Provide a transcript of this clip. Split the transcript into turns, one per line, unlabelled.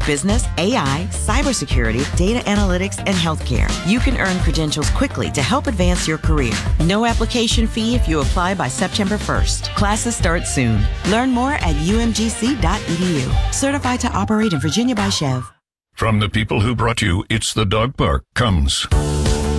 business, AI, cybersecurity, data analytics, and healthcare. You can earn credentials quickly to help advance your career. No application fee if you apply by September 1st. Classes start soon. Learn more at umgc.edu. Certified to operate in Virginia by Chev.
From the people who brought you It's the Dog Park comes